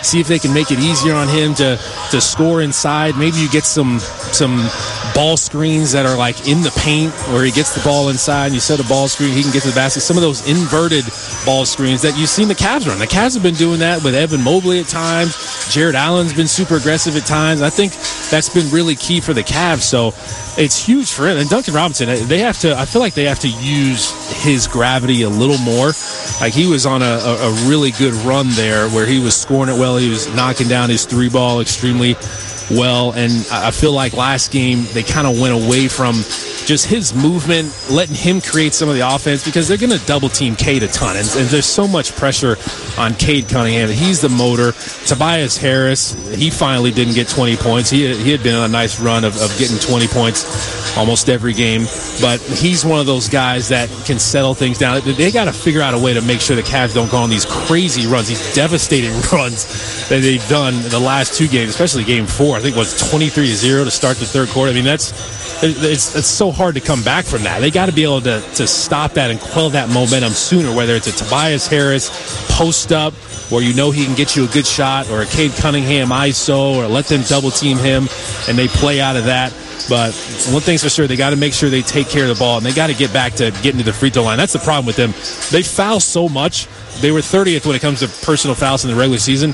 see if they can make it easier on him to score inside. Maybe you get some ball screens that are like in the paint where he gets the ball inside and you set a ball screen, he can get to the basket. Some of those inverted ball screens that you've seen the Cavs run. The Cavs have been doing that with Evan Mobley at times. Jared Allen's been super aggressive at times. I think that's been really key for the Cavs. So it's huge for him. And Duncan Robinson, I feel like they have to use his gravity a little more. Like he was on a really good run there where he was scoring it well. He was knocking down his three ball extremely well, and I feel like last game they kind of went away from just his movement, letting him create some of the offense because they're going to double team Cade a ton, and there's so much pressure on Cade Cunningham. He's the motor. Tobias Harris, he finally didn't get 20 points. He had been on a nice run of getting 20 points almost every game, but he's one of those guys that can settle things down. They got to figure out a way to make sure the Cavs don't go on these crazy runs, these devastating runs that they've done in the last two games, especially game 4. I think it was 23-0 to start the third quarter. I mean, it's so hard to come back from that. They got to be able to stop that and quell that momentum sooner, whether it's a Tobias Harris post up where you know he can get you a good shot, or a Cade Cunningham ISO, or let them double team him and they play out of that. But one thing's for sure, they got to make sure they take care of the ball, and they got to get back to getting to the free throw line. That's the problem with them. They foul so much. They were 30th when it comes to personal fouls in the regular season.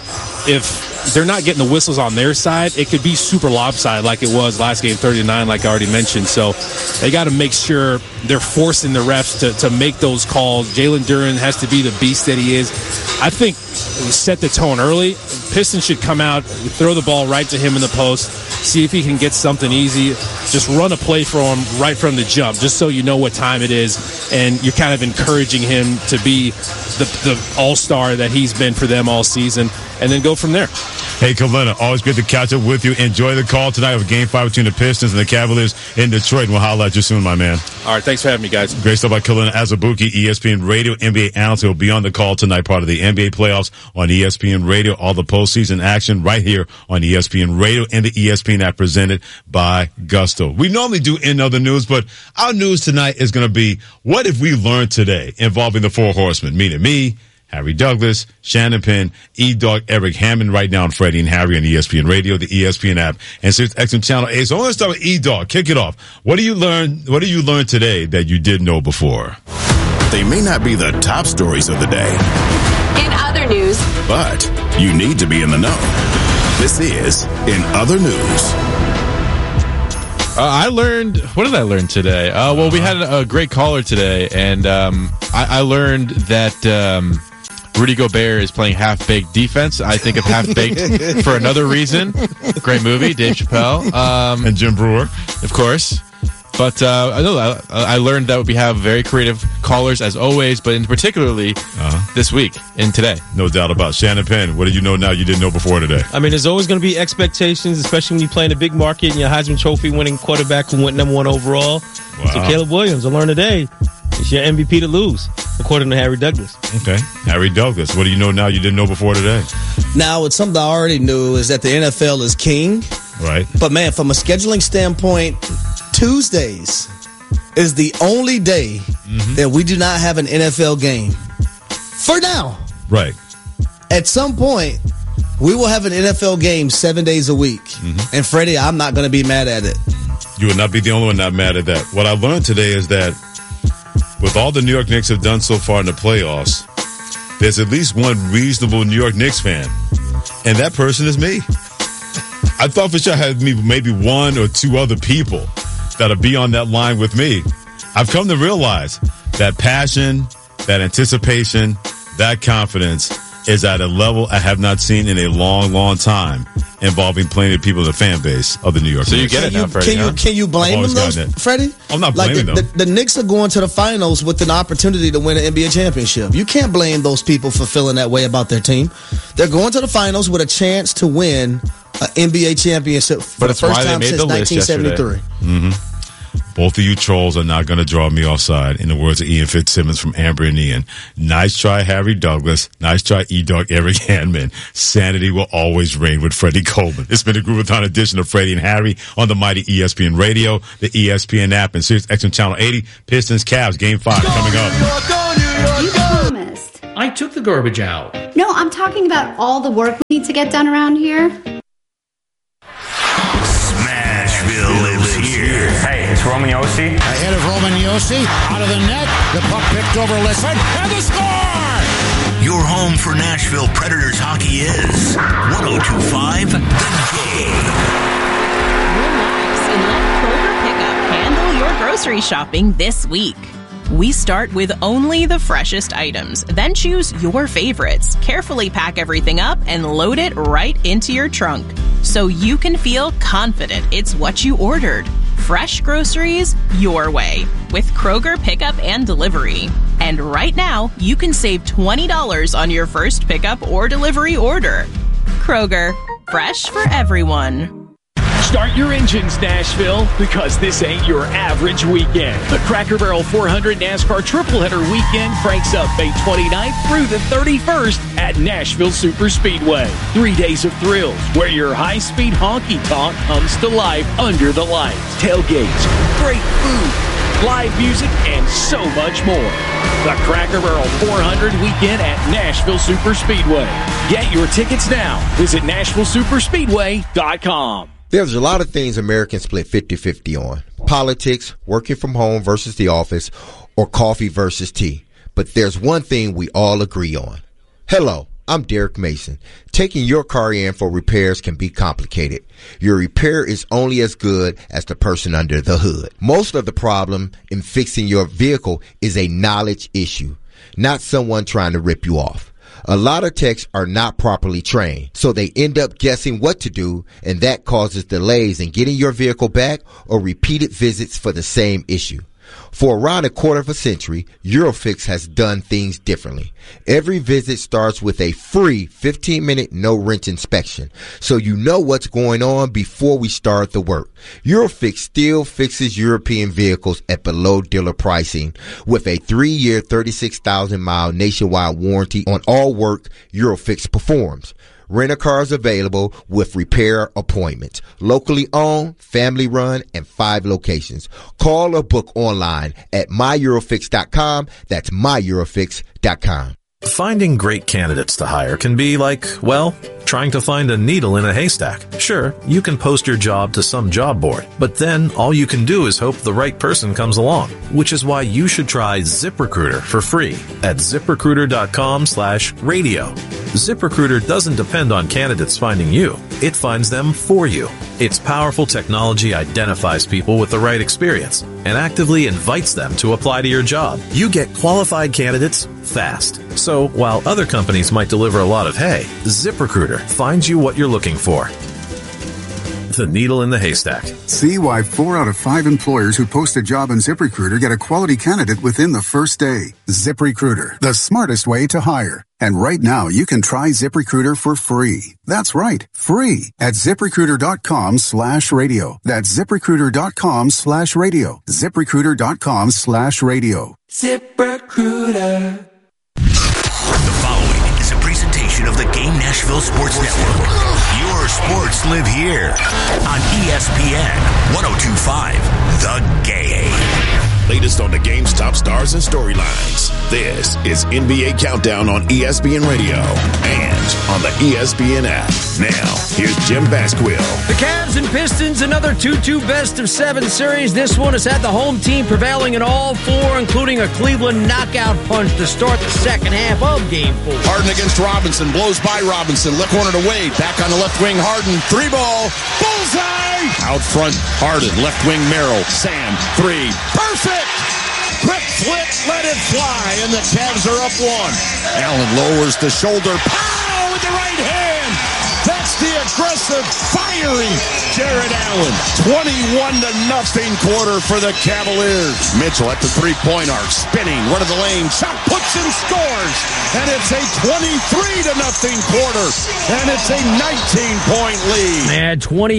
If they're not getting the whistles on their side, it could be super lopsided like it was last game, 30-9, like I already mentioned. So they got to make sure they're forcing the refs to make those calls. Jalen Duren has to be the beast that he is. I think set the tone early. Pistons should come out, throw the ball right to him in the post, see if he can get something easy. Just run a play for him right from the jump, just so you know what time it is, and you're kind of encouraging him to be the all-star that he's been for them all season, and then go from there. Hey, Kalina, always good to catch up with you. Enjoy the call tonight of Game 5 between the Pistons and the Cavaliers in Detroit. We'll holler at you soon, my man. All right, thanks for having me, guys. Great stuff by Kalina Azubuike, ESPN Radio NBA analyst. He'll be on the call tonight, part of the NBA playoffs on ESPN Radio. All the postseason action right here on ESPN Radio and the ESPN app presented by Gusto. We normally do in other news, but our news tonight is going to be what have we learned today involving the Four Horsemen, meaning me, Harry Douglas, Shannon Penn, E-Dog, Eric Hammond, right now on Freddie and Harry on ESPN Radio, the ESPN app, and SiriusXM Channel 8. So I want to start with E-Dog. Kick it off. What do you learn today that you didn't know before? They may not be the top stories of the day. In other news. But you need to be in the know. This is In Other News. What did I learn today? Well, we had a great caller today, and I learned that Rudy Gobert is playing half-baked defense. I think of half-baked for another reason. Great movie, Dave Chappelle. And Jim Brewer. Of course. But I learned that we have very creative callers, as always, but in particularly this week and today. No doubt about it. Shannon Penn, what do you know now you didn't know before today? I mean, there's always going to be expectations, especially when you play in a big market and your Heisman Trophy winning quarterback who went #1 overall. Wow. So Caleb Williams, I learned today, it's your MVP to lose, according to Harry Douglas. Okay. Harry Douglas, what do you know now you didn't know before today? Now, it's something I already knew is that the NFL is king. Right. But, man, from a scheduling standpoint, Tuesdays is the only day that we do not have an NFL game. For now. Right. At some point, we will have an NFL game 7 days a week. And, Freddie, I'm not going to be mad at it. You would not be the only one not mad at that. What I learned today is that with all the New York Knicks have done so far in the playoffs, there's at least one reasonable New York Knicks fan. And that person is me. I thought for sure I had maybe one or two other people that'll be on that line with me. I've come to realize that passion, that anticipation, that confidence is at a level I have not seen in a long, long time involving plenty of people in the fan base of the New York Knicks. So you get it now, Freddie. Can you blame them, though, Freddie? I'm not blaming them. The Knicks are going to the finals with an opportunity to win an NBA championship. You can't blame those people for feeling that way about their team. They're going to the finals with a chance to win an NBA championship for the first time since 1973. Both of you trolls are not going to draw me offside, in the words of Ian Fitzsimmons from Amber and Ian. Nice try, Harry Douglas. Nice try, E-Dog, Eric Handman. Sanity will always reign with Freddie Coleman. It's been a Groovathon edition of Freddie and Harry on the mighty ESPN Radio, the ESPN app, and SiriusXM Channel 80. Pistons, Cavs, Game 5 coming up. You promised. I took the garbage out. No, I'm talking about all the work we need to get done around here. Smashville lives here. Hey, it's Roman Yossi. Ahead of Roman Yossi, out of the net, the puck picked over Lisson, and the score! Your home for Nashville Predators hockey is 102.5 The Game. Relax and let Kroger Pickup handle your grocery shopping this week. We start with only the freshest items, then choose your favorites, carefully pack everything up, and load it right into your trunk so you can feel confident it's what you ordered. Fresh groceries your way with Kroger Pickup and Delivery. And right now, you can save $20 on your first pickup or delivery order. Kroger, fresh for everyone. Start your engines, Nashville, because this ain't your average weekend. The Cracker Barrel 400 NASCAR Tripleheader Weekend cranks up May 29th through the 31st at Nashville Super Speedway. 3 days of thrills where your high-speed honky-tonk comes to life under the lights. Tailgates, great food, live music, and so much more. The Cracker Barrel 400 Weekend at Nashville Super Speedway. Get your tickets now. Visit NashvilleSuperspeedway.com. There's a lot of things Americans split 50-50 on. Politics, working from home versus the office, or coffee versus tea. But there's one thing we all agree on. Hello, I'm Derek Mason. Taking your car in for repairs can be complicated. Your repair is only as good as the person under the hood. Most of the problem in fixing your vehicle is a knowledge issue, not someone trying to rip you off. A lot of techs are not properly trained, so they end up guessing what to do, and that causes delays in getting your vehicle back or repeated visits for the same issue. For around a quarter of a century, Eurofix has done things differently. Every visit starts with a free 15-minute no-wrench inspection, so you know what's going on before we start the work. Eurofix still fixes European vehicles at below dealer pricing with a 3-year, 36,000-mile nationwide warranty on all work Eurofix performs. Rent-a-cars available with repair appointments. Locally owned, family run, and 5 locations. Call or book online at myEurofix.com. That's myEurofix.com. Finding great candidates to hire can be like, well, trying to find a needle in a haystack. Sure, you can post your job to some job board, but then all you can do is hope the right person comes along, which is why you should try ZipRecruiter for free at ZipRecruiter.com/radio. ZipRecruiter doesn't depend on candidates finding you. It finds them for you. Its powerful technology identifies people with the right experience and actively invites them to apply to your job. You get qualified candidates fast. So while other companies might deliver a lot of hay, ZipRecruiter finds you what you're looking for. The needle in the haystack. See why 4 out of 5 employers who post a job on ZipRecruiter get a quality candidate within the first day. ZipRecruiter, the smartest way to hire. And right now, you can try ZipRecruiter for free. That's right, free at ZipRecruiter.com/radio. That's ZipRecruiter.com/radio. ZipRecruiter.com/radio. ZipRecruiter. The following is a presentation of the Game Nashville Sports Network. Your sports live here on ESPN 102.5 The Game. Latest on the game's top stars and storylines. This is NBA Countdown on ESPN Radio and on the ESPN app. Now, here's Jim Basquill. The Cavs and Pistons, another 2-2 best-of-7 series. This one has had the home team prevailing in all 4, including a Cleveland knockout punch to start the second half of Game 4. Harden against Robinson, blows by Robinson, left corner to Wade, back on the left wing, Harden, 3-ball, bullseye! Out front, Harden, left wing, Merrill, Sam, 3, perfect! Quick flip, let it fly, and the Cavs are up 1. Allen lowers the shoulder, pow, with the right hand! That's the aggressive, fiery Jared Allen. 21-0 quarter for the Cavaliers. Mitchell at the three-point arc, spinning, run of the lane, shot, puts and scores. And it's a 23-0 quarter. And it's a 19-point lead. And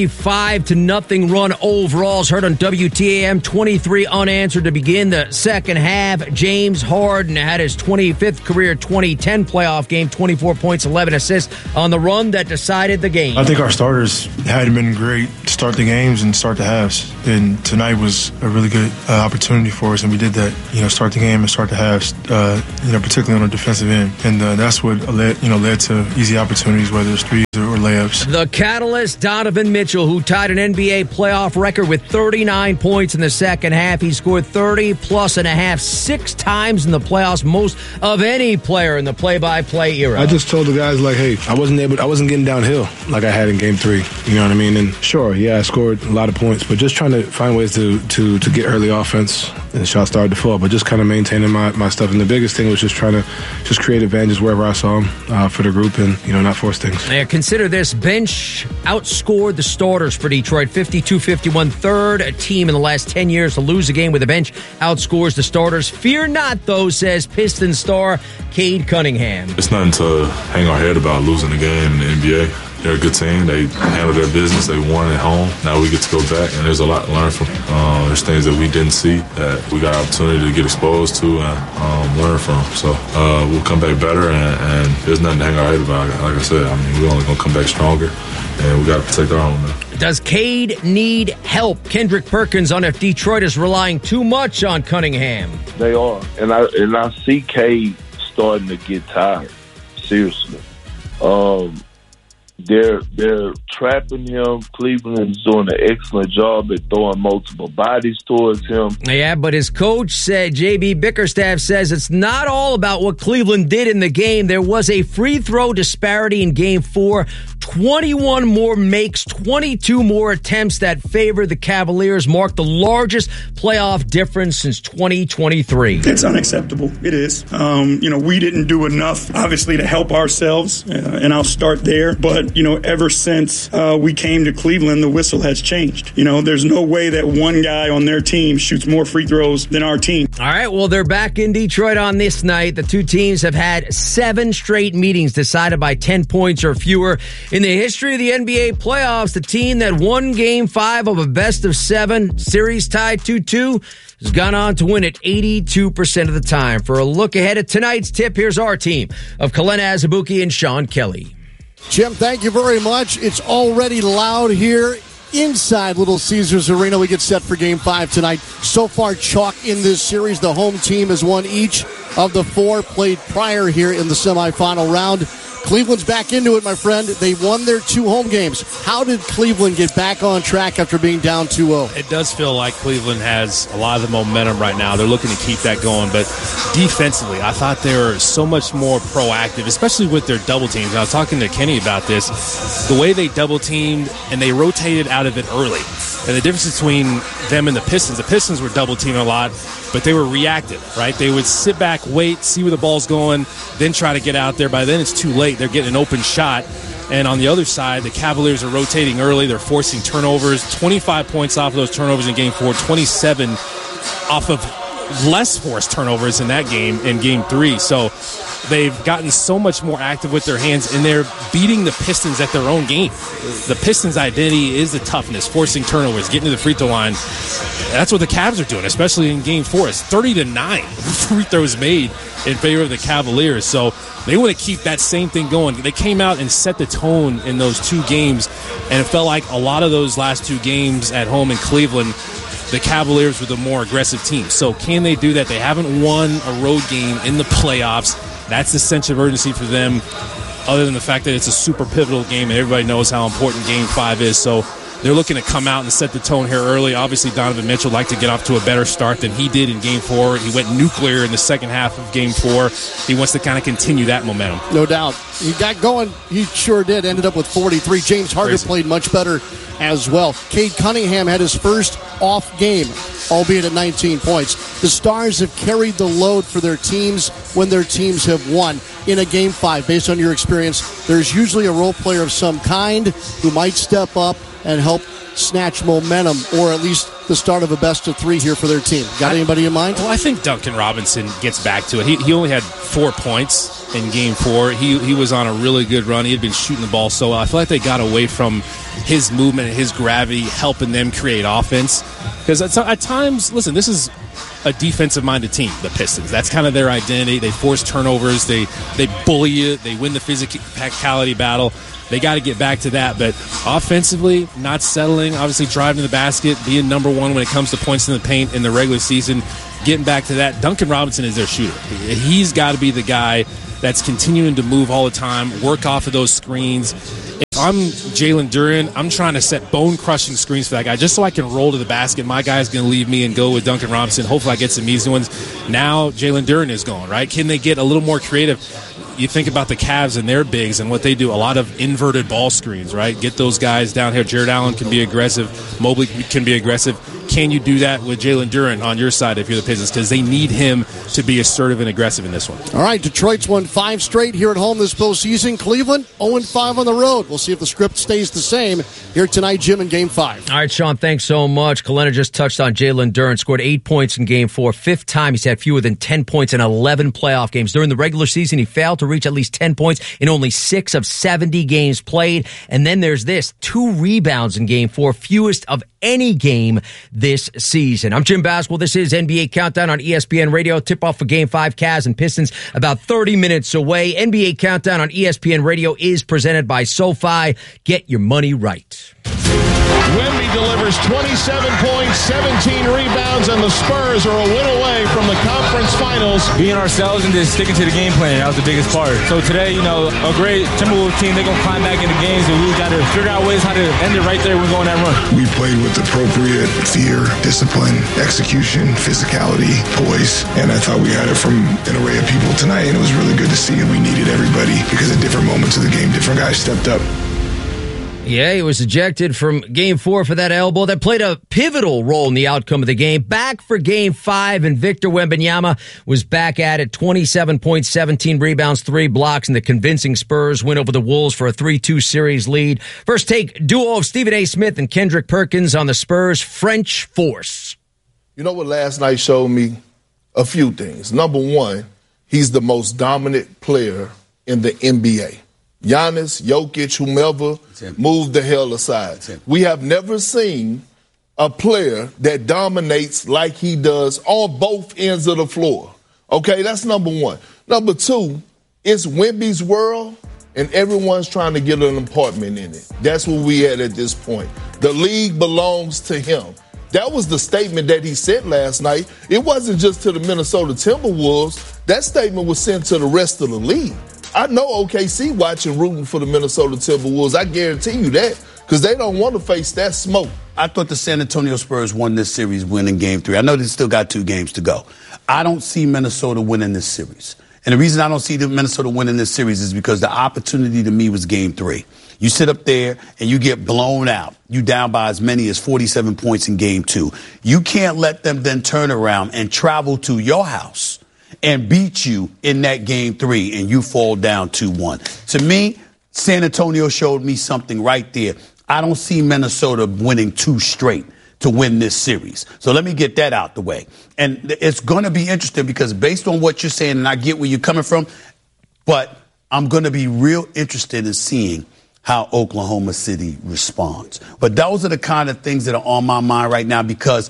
25-0 run overall. Heard on WTAM, 23 unanswered to begin the second half. James Harden had his 25th career 2010 playoff game, 24 points, 11 assists on the run that decided the game. I think our starters hadn't been great really start the games and start the halves. And tonight was a really good opportunity for us, and we did that. Start the game and start the halves. Particularly on the defensive end, and that's what led to easy opportunities, whether it's threes or layups. The catalyst, Donovan Mitchell, who tied an NBA playoff record with 39 points in the second half. He scored 30+ and a half 6 times in the playoffs, most of any player in the play-by-play era. I just told the guys, hey, I wasn't getting downhill like I had in Game 3. You know what I mean? And sure, I scored a lot of points, but just trying to find ways to get early offense, and the shot started to fall, but just kind of maintaining my stuff. And the biggest thing was just trying to create advantages wherever I saw them for the group, and not force things. Yeah, consider this: bench outscored the starters for Detroit 52-51. Third team in the last 10 years to lose a game with a bench outscores the starters. Fear not, though, says Pistons star Cade Cunningham. It's nothing to hang our head about losing a game in the NBA. They're a good team. They handled their business. They won at home. Now we get to go back, and there's a lot to learn from. There's things that we didn't see that we got an opportunity to get exposed to and learn from. So we'll come back better, and there's nothing to hang our head about. Like I said, we're only going to come back stronger, and we got to protect our home now. Does Cade need help? Kendrick Perkins on if Detroit is relying too much on Cunningham. They are, and I see Cade starting to get tired. Seriously. They're trapping him. Cleveland's doing an excellent job at throwing multiple bodies towards him. Yeah, but his coach said, J.B. Bickerstaff says, it's not all about what Cleveland did in the game. There was a free throw disparity in Game 4. 21 more makes, 22 more attempts that favored the Cavaliers, marked the largest playoff difference since 2023. It's unacceptable. It is. We didn't do enough, obviously, to help ourselves, and I'll start there. But, ever since we came to Cleveland, the whistle has changed. There's no way that one guy on their team shoots more free throws than our team. All right, well, they're back in Detroit on this night. The two teams have had 7 straight meetings decided by 10 points or fewer. In the history of the NBA playoffs, the team that won Game 5 of a best-of-7 series tied 2-2 has gone on to win it 82% of the time. For a look ahead at tonight's tip, here's our team of Kalena Azubuike and Sean Kelly. Jim, thank you very much. It's already loud here inside Little Caesars Arena. We get set for Game 5 tonight. So far, chalk in this series. The home team has won each of the 4 played prior here in the semifinal round. Cleveland's back into it, my friend. They won their 2 home games. How did Cleveland get back on track after being down 2-0? It does feel like Cleveland has a lot of the momentum right now. They're looking to keep that going. But defensively, I thought they were so much more proactive, especially with their double teams. And I was talking to Kenny about this. The way they double teamed and they rotated out of it early. And the difference between them and the Pistons were double teaming a lot, but they were reactive, right? They would sit back, wait, see where the ball's going, then try to get out there. By then it's too late. They're getting an open shot. And on the other side, the Cavaliers are rotating early. They're forcing turnovers. 25 points off of those turnovers in Game 4, 27 off of less forced turnovers in that game in Game 3. So they've gotten so much more active with their hands, and they're beating the Pistons at their own game. The Pistons' identity is the toughness, forcing turnovers, getting to the free throw line. That's what the Cavs are doing, especially in Game 4. It's 30-9 free throws made in favor of the Cavaliers. So they want to keep that same thing going. They came out and set the tone in those 2 games, and it felt like a lot of those last 2 games at home in Cleveland, the Cavaliers were the more aggressive team. So can they do that? They haven't won a road game in the playoffs. That's the sense of urgency for them, other than the fact that it's a super pivotal game and everybody knows how important Game 5 is. So they're looking to come out and set the tone here early. Obviously, Donovan Mitchell would like to get off to a better start than he did in Game 4. He went nuclear in the second half of Game 4. He wants to kind of continue that momentum. No doubt. He got going. He sure did. Ended up with 43. James Harden played much better as well. Cade Cunningham had his first off game, albeit at 19 points. The Stars have carried the load for their teams when their teams have won. In a Game 5, based on your experience, there's usually a role player of some kind who might step up and help snatch momentum, or at least the start of a best-of-3 here for their team. Got anybody in mind? Well, I think Duncan Robinson gets back to it. He only had 4 points in Game 4. He was on a really good run. He had been shooting the ball so well. I feel like they got away from his movement and his gravity, helping them create offense. Because at times, listen, this is a defensive-minded team, the Pistons. That's kind of their identity. They force turnovers. They bully you. They win the physicality battle. They got to get back to that. But offensively, not settling, obviously driving to the basket, being number one when it comes to points in the paint in the regular season, getting back to that. Duncan Robinson is their shooter. He's got to be the guy that's continuing to move all the time, work off of those screens. If I'm Jalen Duren, I'm trying to set bone-crushing screens for that guy just so I can roll to the basket. My guy's going to leave me and go with Duncan Robinson. Hopefully I get some easy ones. Now Jalen Duren is going, right? Can they get a little more creative? You think about the Cavs and their bigs and what they do, a lot of inverted ball screens, right? Get those guys down here. Jared Allen can be aggressive. Mobley can be aggressive. Can you do that with Jalen Duren on your side if you're the Pistons? Because they need him to be assertive and aggressive in this one. All right, Detroit's won 5 straight here at home this postseason. Cleveland 0-5 on the road. We'll see if the script stays the same here tonight, Jim, in Game 5. All right, Sean, thanks so much. Kalena just touched on Jalen Duren, scored 8 points in Game 4. 5th time he's had fewer than 10 points in 11 playoff games. During the regular season, he failed to reach at least 10 points in only 6 of 70 games played. And then there's this, 2 rebounds in Game 4, fewest of any game this season. I'm Jim Baswell. This is NBA Countdown on ESPN Radio. Tip-off for Game 5, Cavs and Pistons, about 30 minutes away. NBA Countdown on ESPN Radio is presented by SoFi. Get your money right. Wemby delivers 27 points, 17 rebounds, and the Spurs are a win away from the conference finals. Being ourselves and just sticking to the game plan, that was the biggest part. So today, a great Timberwolves team, they're going to climb back into games, and we got to figure out ways how to end it right there when we go on that run. We played with appropriate fear, discipline, execution, physicality, poise, and I thought we had it from an array of people tonight, and it was really good to see, and we needed everybody because at different moments of the game, different guys stepped up. Yeah, he was ejected from Game 4 for that elbow that played a pivotal role in the outcome of the game. Back for Game 5, and Victor Wembanyama was back at it. 27 points, 17 rebounds, 3 blocks, and the convincing Spurs win over the Wolves for a 3-2 series lead. First take, duo of Stephen A. Smith and Kendrick Perkins on the Spurs' French force. You know what last night showed me? A few things. Number one, he's the most dominant player in the NBA. Giannis, Jokic, whomever, move the hell aside. We have never seen a player that dominates like he does on both ends of the floor. Okay, that's number one. Number two, it's Wemby's world, and everyone's trying to get an apartment in it. That's where we at this point. The league belongs to him. That was the statement that he said last night. It wasn't just to the Minnesota Timberwolves. That statement was sent to the rest of the league. I know OKC watching, rooting for the Minnesota Timberwolves. I guarantee you that, because they don't want to face that smoke. I thought the San Antonio Spurs won this series winning Game 3. I know they still got 2 games to go. I don't see Minnesota winning this series. And the reason I don't see Minnesota winning this series is because the opportunity to me was Game 3. You sit up there and you get blown out. You down by as many as 47 points in Game 2. You can't let them then turn around and travel to your house and beat you in that Game 3 and you fall down 2-1. To me, San Antonio showed me something right there. I don't see Minnesota winning 2 straight to win this series. So let me get that out the way. And it's going to be interesting because based on what you're saying, and I get where you're coming from, but I'm going to be real interested in seeing how Oklahoma City responds. But those are the kind of things that are on my mind right now, because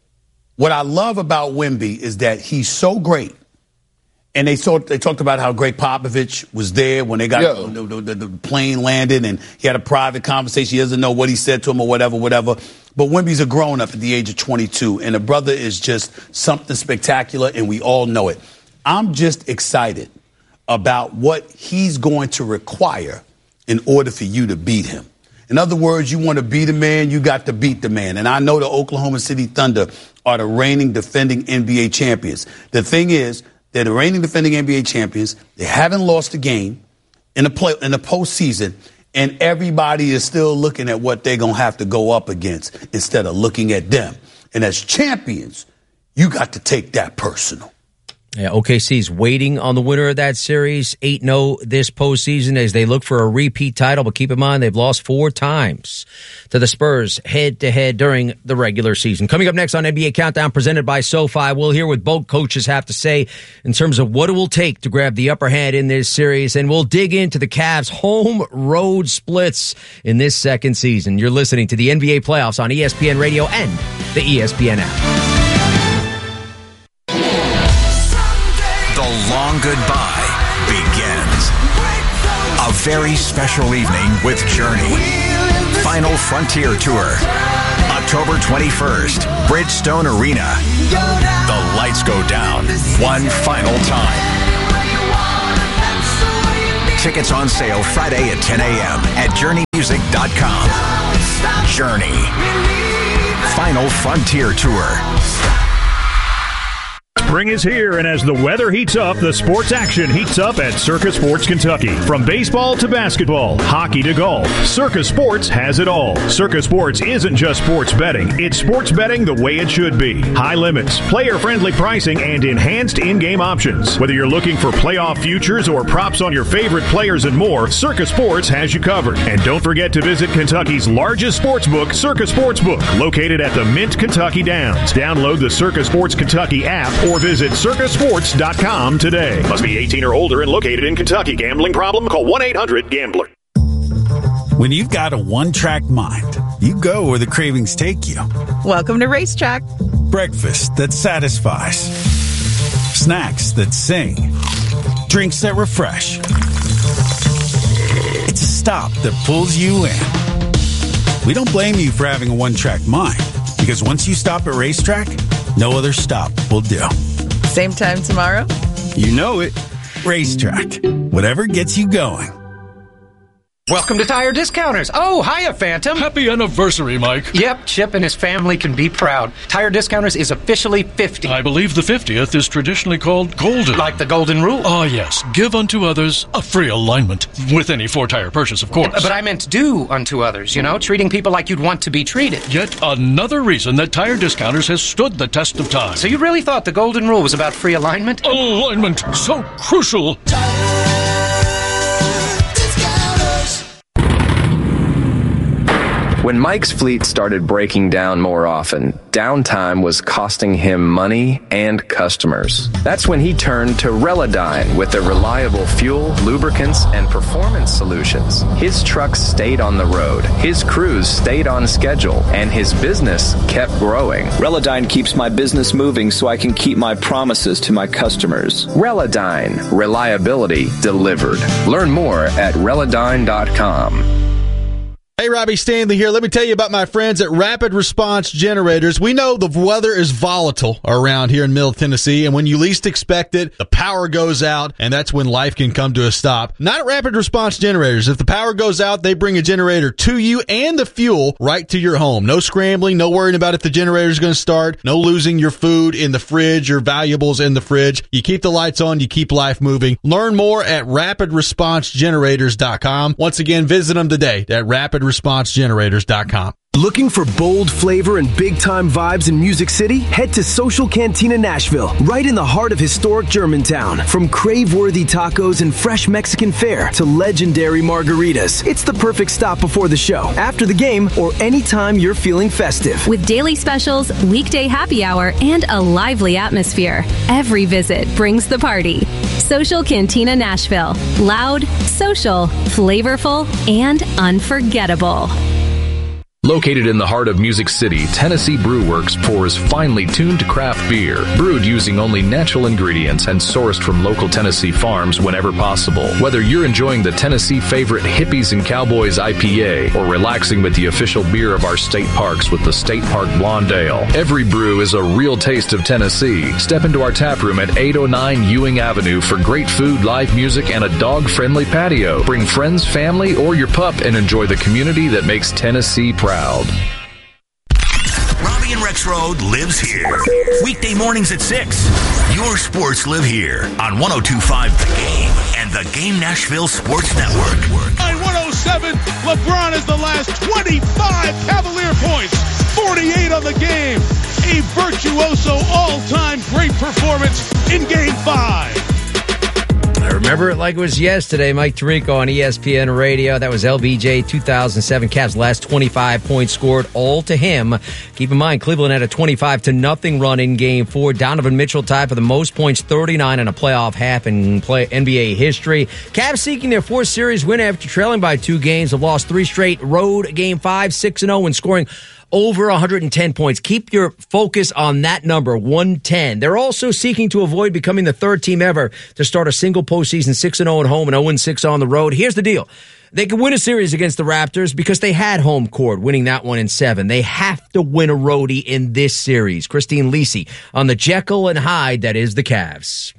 what I love about Wemby is that he's so great. And they talked about how Greg Popovich was there when they got the plane landed, and he had a private conversation. He doesn't know what he said to him or whatever. But Wemby's a grown-up at the age of 22, and the brother is just something spectacular, and we all know it. I'm just excited about what he's going to require in order for you to beat him. In other words, you want to beat a man, you got to beat the man. And I know the Oklahoma City Thunder are the reigning defending NBA champions. The thing is, they're the reigning defending NBA champions. They haven't lost a game in the postseason, and everybody is still looking at what they're going to have to go up against instead of looking at them. And as champions, you got to take that personal. Yeah, OKC's waiting on the winner of that series, 8-0 this postseason as they look for a repeat title. But keep in mind, they've lost 4 times to the Spurs head-to-head during the regular season. Coming up next on NBA Countdown, presented by SoFi, we'll hear what both coaches have to say in terms of what it will take to grab the upper hand in this series. And we'll dig into the Cavs' home-road splits in this second season. You're listening to the NBA playoffs on ESPN Radio and the ESPN app. long goodbye begins. A very special evening with Journey. Final Frontier Tour. October 21st, Bridgestone Arena. The lights go down one final time. Tickets on sale Friday at 10 a.m. at JourneyMusic.com. Journey. Final Frontier Tour. Spring is here, and as the weather heats up, the sports action heats up at Circa Sports Kentucky. From baseball to basketball, hockey to golf, Circa Sports has it all. Circa Sports isn't just sports betting. It's sports betting the way it should be. High limits, player-friendly pricing, and enhanced in-game options. Whether you're looking for playoff futures or props on your favorite players and more, Circa Sports has you covered. And don't forget to visit Kentucky's largest sportsbook, Circa Sportsbook, located at the Mint Kentucky Downs. Download the Circa Sports Kentucky app or visit circasports.com today. Must be 18 or older and located in Kentucky. Gambling problem? Call 1-800-GAMBLER. When you've got a one-track mind, you go where the cravings take you. Welcome to Racetrack. Breakfast that satisfies. Snacks that sing. Drinks that refresh. It's a stop that pulls you in. We don't blame you for having a one-track mind, because once you stop at Racetrack, no other stop will do. Same time tomorrow? You know it. Racetrack. Whatever gets you going. Welcome to Tire Discounters. Oh, hiya, Phantom. Happy anniversary, Mike. Yep, Chip and his family can be proud. Tire Discounters is officially 50. I believe the 50th is traditionally called golden. Like the golden rule. Ah, yes. Give unto others a free alignment. With any four-tire purchase, of course. But I meant do unto others, treating people like you'd want to be treated. Yet another reason that Tire Discounters has stood the test of time. So you really thought the golden rule was about free alignment? Alignment. So crucial. When Mike's fleet started breaking down more often, downtime was costing him money and customers. That's when he turned to Relodyne with their reliable fuel, lubricants, and performance solutions. His trucks stayed on the road, his crews stayed on schedule, and his business kept growing. Relodyne keeps my business moving so I can keep my promises to my customers. Relodyne. Reliability delivered. Learn more at Relodyne.com. Hey, Robbie Stanley here. Let me tell you about my friends at Rapid Response Generators. We know the weather is volatile around here in Middle Tennessee, and when you least expect it, the power goes out, and that's when life can come to a stop. Not at Rapid Response Generators. If the power goes out, they bring a generator to you and the fuel right to your home. No scrambling, no worrying about if the generator is going to start, no losing your food in the fridge, your valuables in the fridge. You keep the lights on, you keep life moving. Learn more at rapidresponsegenerators.com. Once again, visit them today at rapidresponsegenerators.com. Looking for bold flavor and big-time vibes in Music City? Head to Social Cantina Nashville, right in the heart of historic Germantown. From crave-worthy tacos and fresh Mexican fare to legendary margaritas, it's the perfect stop before the show, after the game, or anytime you're feeling festive. With daily specials, weekday happy hour, and a lively atmosphere, every visit brings the party. Social Cantina Nashville. Loud, social, flavorful, and unforgettable. Located in the heart of Music City, Tennessee Brew Works pours finely tuned craft beer, brewed using only natural ingredients and sourced from local Tennessee farms whenever possible. Whether you're enjoying the Tennessee favorite Hippies and Cowboys IPA or relaxing with the official beer of our state parks with the State Park Blonde Ale, every brew is a real taste of Tennessee. Step into our tap room at 809 Ewing Avenue for great food, live music, and a dog-friendly patio. Bring friends, family, or your pup and enjoy the community that makes Tennessee proud. Robbie and Rexroad lives here. Weekday mornings at 6. Your sports live here on 102.5 The Game and the Game Nashville Sports Network. 107, LeBron is the last 25 Cavalier points. 48 on the game. A virtuoso all-time great performance in Game 5. I remember it like it was yesterday. Mike Tirico on ESPN Radio. That was LBJ 2007. Cavs' last 25 points scored, all to him. Keep in mind, Cleveland had a 25-0 run in Game 4. Donovan Mitchell tied for the most points, 39 in a playoff half in NBA history. Cavs seeking their fourth series win after trailing by 2 games. Have lost 3 straight road Game 5, 6-0, and scoring over 110 points. Keep your focus on that number, 110. They're also seeking to avoid becoming the third team ever to start a single postseason 6-0 at home and 0-6 on the road. Here's the deal. They could win a series against the Raptors because they had home court, winning that one in 7. They have to win a roadie in this series. Christine Lisi on the Jekyll and Hyde that is the Cavs.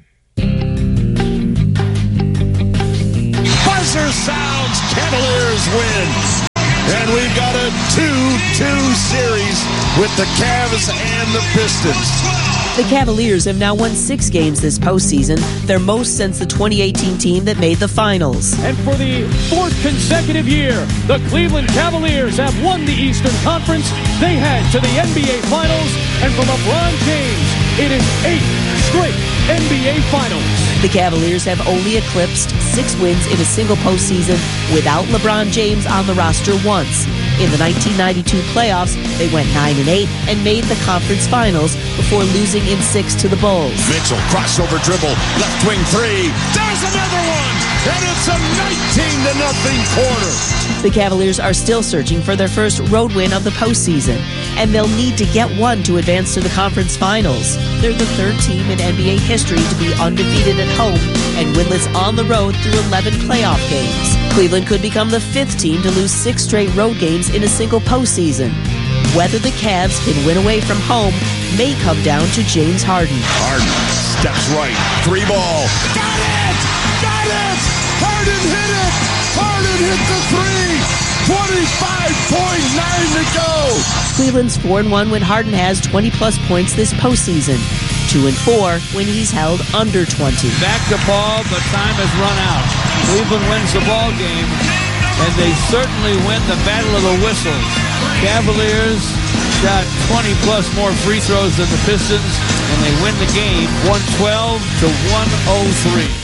Buzzer sounds, Cavaliers win. And we've got a 2-2 series with the Cavs and the Pistons. The Cavaliers have now won 6 games this postseason, their most since the 2018 team that made the finals. And for the 4th consecutive year, the Cleveland Cavaliers have won the Eastern Conference. They head to the NBA Finals, and for LeBron James, it is 8 straight NBA Finals. The Cavaliers have only eclipsed 6 wins in a single postseason without LeBron James on the roster once. In the 1992 playoffs, they went 9-8 and made the conference finals before losing in 6 to the Bulls. Mitchell, crossover dribble, left wing 3. There's another one! And it's a 19-0 quarter. The Cavaliers are still searching for their first road win of the postseason, and they'll need to get one to advance to the conference finals. They're the 3rd team in NBA history to be undefeated at home and winless on the road through 11 playoff games. Cleveland could become the 5th team to lose 6 straight road games in a single postseason. Whether the Cavs can win away from home may come down to James Harden. Harden steps right, 3 ball. Got it! Got it! Harden hit it! Harden hit the 3! 25.9 to go! Cleveland's 4-1 when Harden has 20-plus points this postseason. 2-4 when he's held under 20. Back to Paul, but time has run out. Cleveland wins the ball game, and they certainly win the battle of the whistles. Cavaliers shot 20-plus more free throws than the Pistons, and they win the game 112 to 103.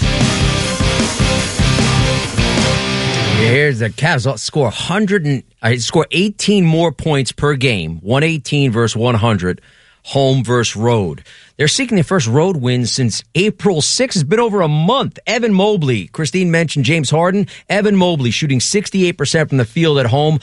Here's the Cavs score 18 more points per game, 118 versus 100, home versus road. They're seeking their first road win since April 6th. It's been over a month. Evan Mobley, Christine mentioned James Harden. Evan Mobley shooting 68% from the field at home,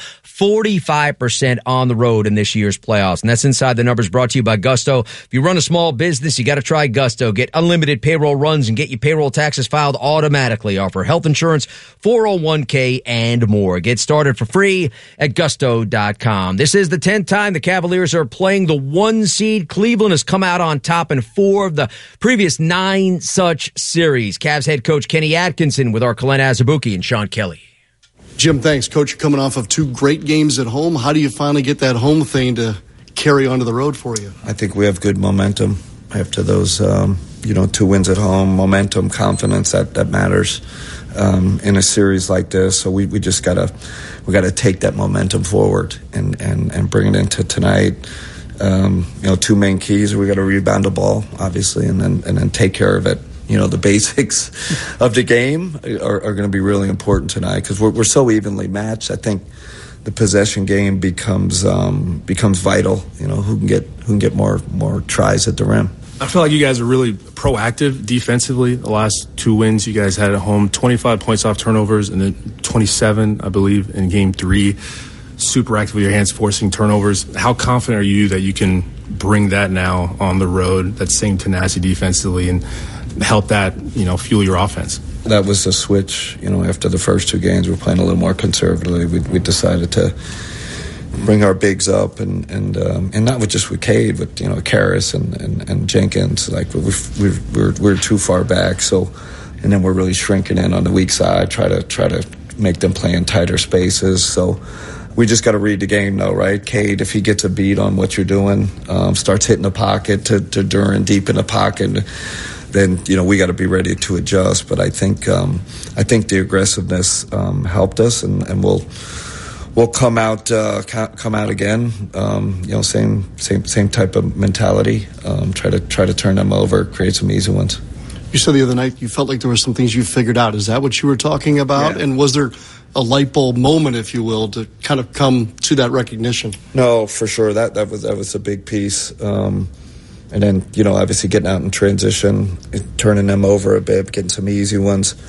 45% on the road in this year's playoffs. And that's Inside the Numbers, brought to you by Gusto. If you run a small business, you got to try Gusto. Get unlimited payroll runs and get your payroll taxes filed automatically. Offer health insurance, 401k, and more. Get started for free at Gusto.com. This is the 10th time the Cavaliers are playing the 1 seed. Cleveland has come out on top in 4 of the previous 9 such series. Cavs head coach Kenny Atkinson with our Kalen Azubuike and Sean Kelly. Jim, thanks. Coach, you're coming off of 2 great games at home. How do you finally get that home thing to carry onto the road for you? I think we have good momentum after those, 2 wins at home. Momentum, confidence, that matters in a series like this. So we just gotta take that momentum forward and bring it into tonight. 2 main keys. We got to rebound the ball, obviously, and then take care of it. The basics of the game are going to be really important tonight because we're so evenly matched. I think the possession game becomes vital. Who can get more tries at the rim. I feel like you guys are really proactive defensively. The last 2 wins you guys had at home, 25 points off turnovers, and then 27, I believe, in Game 3. Super active with your hands, forcing turnovers. How confident are you that you can bring that now on the road, that same tenacity defensively, and help that, fuel your offense? That was the switch. After the first 2 games, we were playing a little more conservatively. We decided to bring our bigs up and not just with Cade, with Karras and Jenkins. Like we're too far back. So, and then we're really shrinking in on the weak side. Try to make them play in tighter spaces. So. We just got to read the game, though, right? Cade, if he gets a beat on what you're doing, starts hitting the pocket to Duren deep in the pocket, then we got to be ready to adjust. But I think the aggressiveness helped us, and we'll come out again. Same type of mentality. Try to turn them over, create some easy ones. You said the other night you felt like there were some things you figured out. Is that what you were talking about? Yeah. And was there a light bulb moment, if you will, to kind of come to that recognition? No, for sure. That was a big piece. And then, obviously getting out in transition, turning them over a bit, getting some easy ones.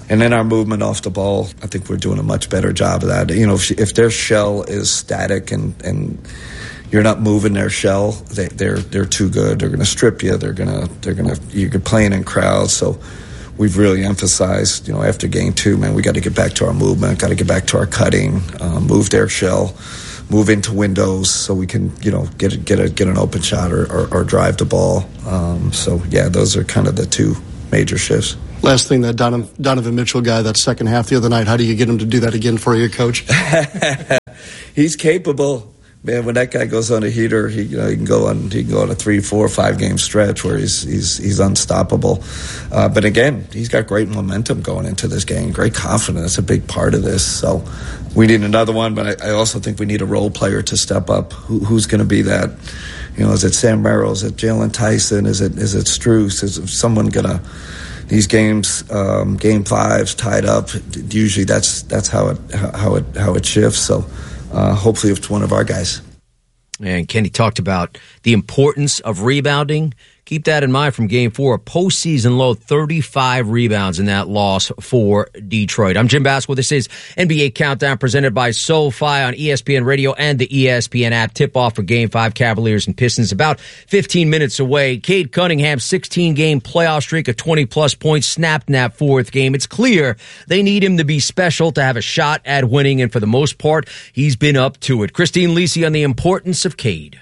And then our movement off the ball, I think we're doing a much better job of that. You know, if their shell is static and you're not moving their shell, they're too good. They're going to strip you. You're playing in crowds. So we've really emphasized, you know, after game 2, man, we got to get back to our movement, got to get back to our cutting, move their shell, move into windows so we can, you know, get an open shot or drive the ball. So yeah, those are kind of the 2 major shifts. Last thing, that Donovan Mitchell guy, that second half the other night, how do you get him to do that again for you, Coach? He's capable. Man, when that guy goes on a heater, he can go on a 3, 4, 5 game stretch where he's unstoppable. But again, he's got great momentum going into this game, great confidence. That's a big part of this. So we need another one, but I also think we need a role player to step up. Who's going to be that? You know, is it Sam Merrill? Is it Jalen Tyson? Is it Strus? Is someone gonna? These games, game 5's tied up. Usually, that's how it shifts. So. Hopefully it's one of our guys. And Kenny talked about the importance of rebounding. Keep that in mind from Game 4. A postseason low, 35 rebounds in that loss for Detroit. I'm Jim Basco. This is NBA Countdown presented by SoFi on ESPN Radio and the ESPN app. Tip-off for Game 5, Cavaliers and Pistons. About 15 minutes away. Cade Cunningham's 16-game playoff streak of 20-plus points snapped in that 4th game. It's clear they need him to be special to have a shot at winning, and for the most part, he's been up to it. Christine Lisi on the importance of Cade.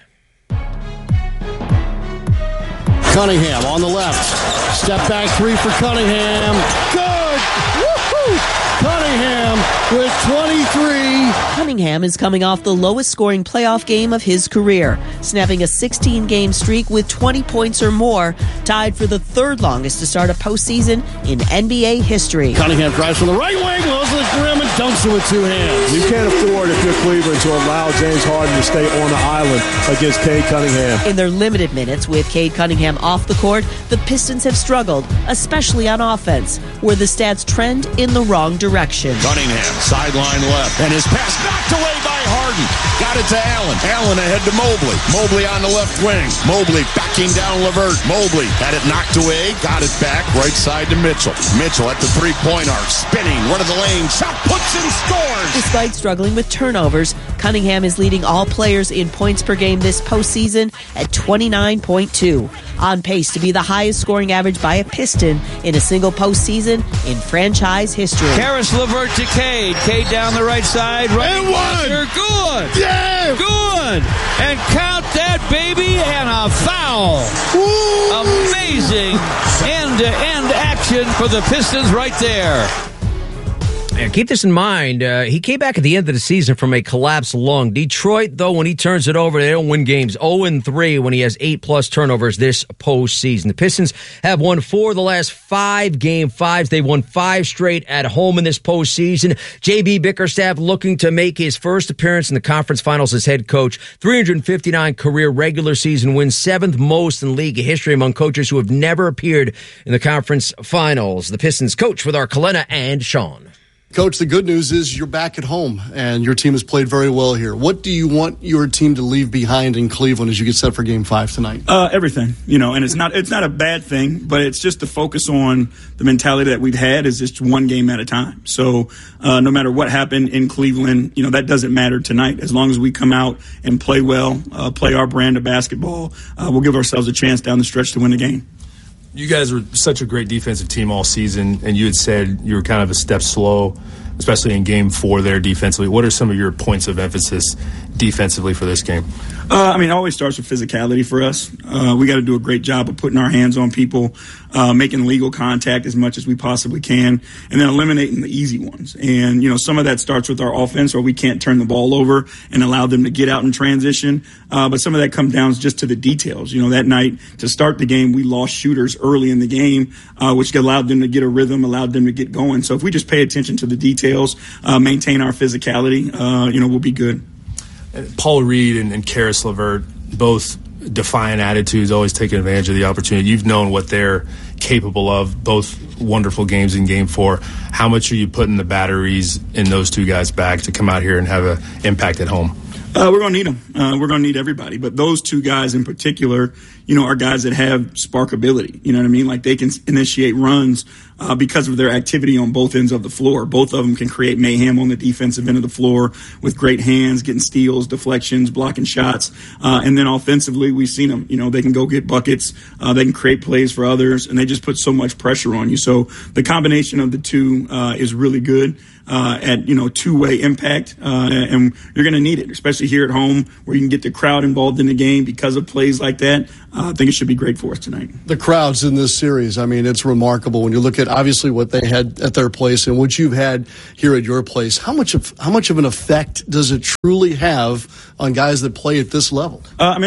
Cunningham on the left. Step back 3 for Cunningham. Good! Woo-hoo! Cunningham with 23. Cunningham is coming off the lowest scoring playoff game of his career, snapping a 16-game streak with 20 points or more, tied for the 3rd longest to start a postseason in NBA history. Cunningham drives from the right wing, goes to the rim, and dunks it with 2 hands. You can't afford, if you're Cleveland, to allow James Harden to stay on the island against Cade Cunningham. In their limited minutes with Cade Cunningham off the court, the Pistons have struggled, especially on offense, where the stats trend in the wrong direction. Cunningham, sideline left, and his pass knocked away by Harden. Got it to Allen. Allen ahead to Mobley. Mobley on the left wing. Mobley backing down LeVert. Mobley had it knocked away, got it back, right side to Mitchell. Mitchell at the 3-point arc, spinning, one of the lanes, shot, puts and scores. Despite struggling with turnovers, Cunningham is leading all players in points per game this postseason at 29.2, on pace to be the highest scoring average by a Piston in a single postseason in franchise history. Caris LeVert to Cade. Cade down the right side. Right and one. Good. Yeah. Good. And count that, baby, and a foul. Woo. Amazing end-to-end action for the Pistons right there. And keep this in mind, he came back at the end of the season from a collapsed lung. Detroit, though, when he turns it over, they don't win games. 0-3 when he has 8+ turnovers this postseason. The Pistons have won 4 of the last 5 Game 5s. They won 5 straight at home in this postseason. J.B. Bickerstaff looking to make his first appearance in the conference finals as head coach. 359 career regular season wins, 7th most in league history among coaches who have never appeared in the conference finals. The Pistons coach with our Kalena and Sean. Coach, the good news is you're back at home, and your team has played very well here. What do you want your team to leave behind in Cleveland as you get set for Game 5 tonight? Everything, and it's not a bad thing, but it's just to focus on the mentality that we've had is just one game at a time. So no matter what happened in Cleveland, that doesn't matter tonight. As long as we come out and play well, play our brand of basketball, we'll give ourselves a chance down the stretch to win the game. You guys were such a great defensive team all season, and you had said you were kind of a step slow, especially in Game 4 there defensively. What are some of your points of emphasis defensively for this game? It always starts with physicality for us. We got to do a great job of putting our hands on people, making legal contact as much as we possibly can, and then eliminating the easy ones. And, some of that starts with our offense where we can't turn the ball over and allow them to get out in transition. But some of that comes down just to the details. That night to start the game, we lost shooters early in the game, which allowed them to get a rhythm, allowed them to get going. So if we just pay attention to the details, maintain our physicality, we'll be good. Paul Reed and Caris LeVert, both defiant attitudes, always taking advantage of the opportunity. You've known what they're capable of, both wonderful games in Game 4. How much are you putting the batteries in those two guys back to come out here and have an impact at home? We're going to need them. We're going to need everybody. But those two guys in particular, are guys that have spark ability. You know what I mean? Like they can initiate runs because of their activity on both ends of the floor. Both of them can create mayhem on the defensive end of the floor with great hands, getting steals, deflections, blocking shots. And then offensively, we've seen them. They can go get buckets. They can create plays for others, and they just put so much pressure on you. So the combination of the two is really good at two-way impact, and you're going to need it, especially here at home where you can get the crowd involved in the game because of plays like that. I think it should be great for us tonight. The crowds in this series, it's remarkable when you look at obviously what they had at their place and what you've had here at your place. How much of an effect does it truly have on guys that play at this level?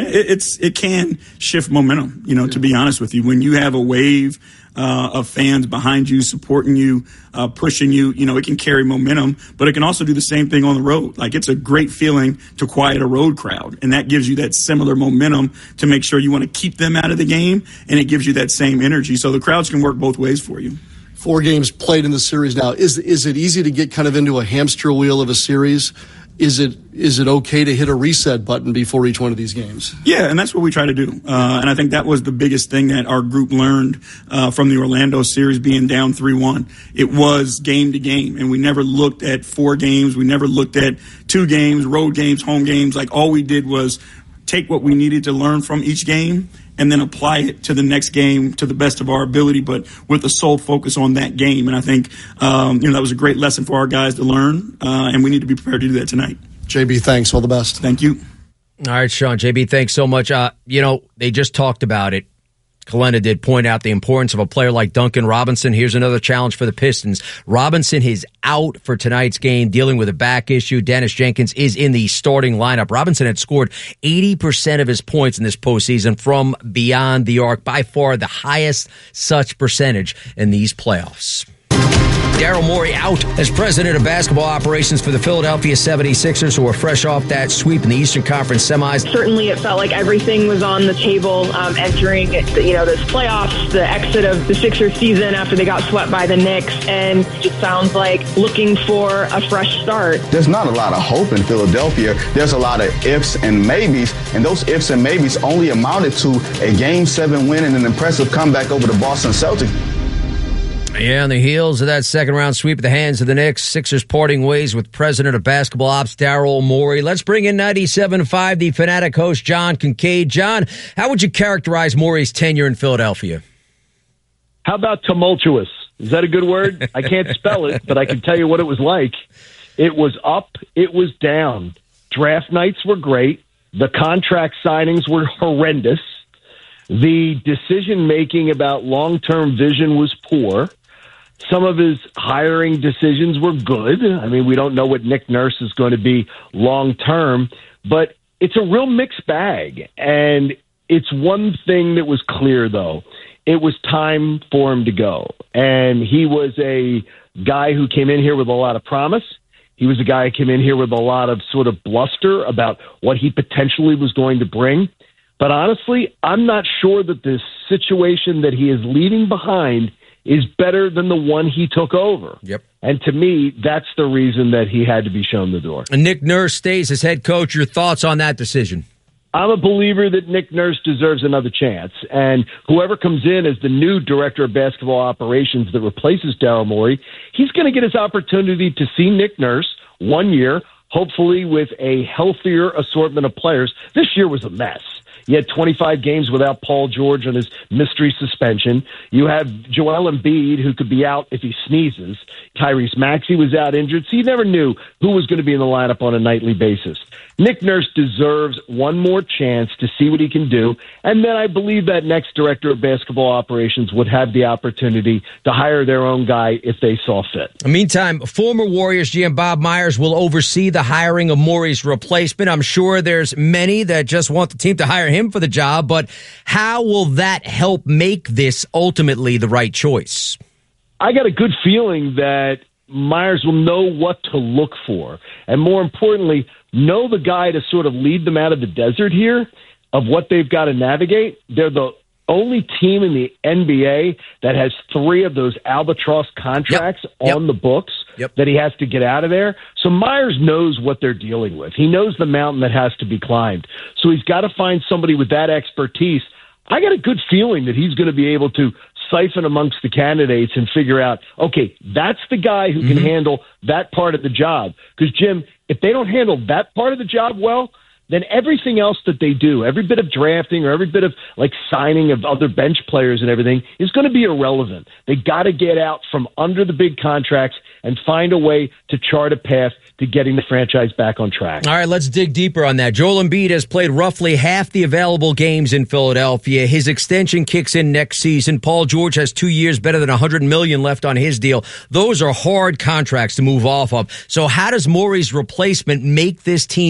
It can shift momentum. To be honest with you, when you have a wave of fans behind you, supporting you, pushing you, it can carry momentum, but it can also do the same thing on the road. Like, it's a great feeling to quiet a road crowd, and that gives you that similar momentum to make sure you want to keep them out of the game, and it gives you that same energy. So the crowds can work both ways for you. 4 games played in the series now. Is it easy to get kind of into a hamster wheel of a series? Is it okay to hit a reset button before each one of these games? Yeah, and that's what we try to do. And I think that was the biggest thing that our group learned from the Orlando series being down 3-1. It was game to game, and we never looked at 4 games. We never looked at 2 games, road games, home games. Like, all we did was take what we needed to learn from each game and then apply it to the next game to the best of our ability, but with a sole focus on that game. And I think, that was a great lesson for our guys to learn, and we need to be prepared to do that tonight. JB, thanks. All the best. Thank you. All right, Sean. JB, thanks so much. They just talked about it. Kalenda did point out the importance of a player like Duncan Robinson. Here's another challenge for the Pistons. Robinson is out for tonight's game, dealing with a back issue. Dennis Jenkins is in the starting lineup. Robinson had scored 80% of his points in this postseason from beyond the arc, by far the highest such percentage in these playoffs. Daryl Morey out as president of basketball operations for the Philadelphia 76ers, who are fresh off that sweep in the Eastern Conference semis. Certainly it felt like everything was on the table entering this playoffs, the exit of the Sixers season after they got swept by the Knicks, and it just sounds like looking for a fresh start. There's not a lot of hope in Philadelphia. There's a lot of ifs and maybes, and those ifs and maybes only amounted to a Game 7 win and an impressive comeback over the Boston Celtics. Yeah, on the heels of that second-round sweep at the hands of the Knicks, Sixers parting ways with president of basketball ops, Daryl Morey. Let's bring in 97.5, the Fanatic host, John Kincaid. John, how would you characterize Morey's tenure in Philadelphia? How about tumultuous? Is that a good word? I can't spell it, but I can tell you what it was like. It was up, it was down. Draft nights were great. The contract signings were horrendous. The decision-making about long-term vision was poor. Some of his hiring decisions were good. I mean, we don't know what Nick Nurse is going to be long-term, but it's a real mixed bag. And it's one thing that was clear, though. It was time for him to go. And he was a guy who came in here with a lot of promise. He was a guy who came in here with a lot of sort of bluster about what he potentially was going to bring. But honestly, I'm not sure that the situation that he is leaving behind is better than the one he took over. Yep. And to me, that's the reason that he had to be shown the door. And Nick Nurse stays as head coach. Your thoughts on that decision? I'm a believer that Nick Nurse deserves another chance. And whoever comes in as the new director of basketball operations that replaces Daryl Morey, he's going to get his opportunity to see Nick Nurse 1 year, hopefully with a healthier assortment of players. This year was a mess. You had 25 games without Paul George on his mystery suspension. You have Joel Embiid, who could be out if he sneezes. Tyrese Maxey was out injured, so you never knew who was going to be in the lineup on a nightly basis. Nick Nurse deserves one more chance to see what he can do, and then I believe that next director of basketball operations would have the opportunity to hire their own guy if they saw fit. Meantime, former Warriors GM Bob Myers will oversee the hiring of Morey's replacement. I'm sure there's many that just want the team to hire him for the job, but how will that help make this ultimately the right choice? I got a good feeling that Myers will know what to look for, and more importantly, know the guy to sort of lead them out of the desert here of what they've got to navigate. They're the only team in the NBA that has 3 of those albatross contracts on the books that he has to get out of there. So Myers knows what they're dealing with. He knows the mountain that has to be climbed. So he's got to find somebody with that expertise. I got a good feeling that he's going to be able to siphon amongst the candidates and figure out, okay, that's the guy who can handle that part of the job. Because, Jim, if they don't handle that part of the job well, then everything else that they do, every bit of drafting or every bit of like signing of other bench players and everything is going to be irrelevant. They got to get out from under the big contracts and find a way to chart a path to getting the franchise back on track. All right, let's dig deeper on that. Joel Embiid has played roughly half the available games in Philadelphia. His extension kicks in next season. Paul George has 2 years, better than $100 million left on his deal. Those are hard contracts to move off of. So how does Morey's replacement make this team